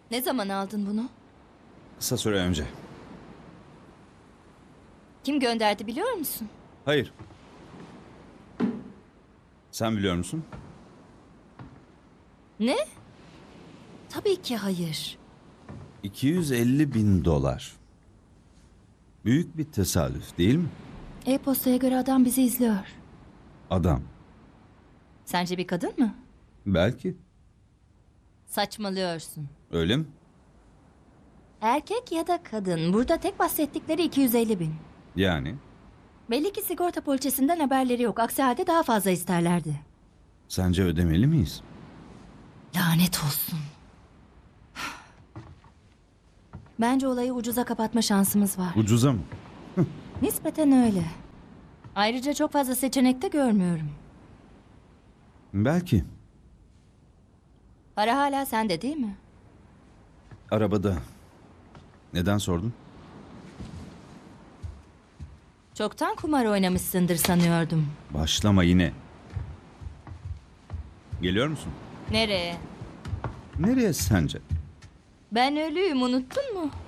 Ne zaman aldın bunu? Kısa süre önce. Kim gönderdi biliyor musun? Hayır. Sen biliyor musun? Ne? Tabii ki hayır. 250 bin dolar. Büyük bir tesadüf değil mi? E-postaya göre adam bizi izliyor. Adam. Sence bir kadın mı? Belki. Saçmalıyorsun. Öyle mi? Erkek ya da kadın. Burada tek bahsettikleri 250 bin. Yani Belli ki sigorta poliçesinden haberleri yok. Aksi halde daha fazla isterlerdi. sence ödemeli miyiz? Lanet olsun. Bence olayı ucuza kapatma şansımız var. Ucuza mı? Nispeten öyle. Ayrıca çok fazla seçenek de görmüyorum. Belki. Para hala sende değil mi? Arabada. Neden sordun? Çoktan kumar oynamışsındır sanıyordum. Başlama yine. Geliyor musun? Nereye? Nereye sence? Ben ölüyüm, unuttun mu?